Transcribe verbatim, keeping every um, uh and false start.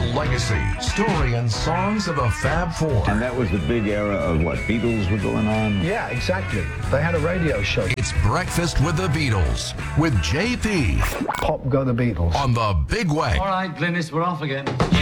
legacy, story, and songs of the Fab Four. And that was the big era of what, Beatles were going on? Yeah, exactly. They had a radio show. It's Breakfast with the Beatles with J P. Pop, go the Beatles. On the Big Way. All right, Glynis, we're off again.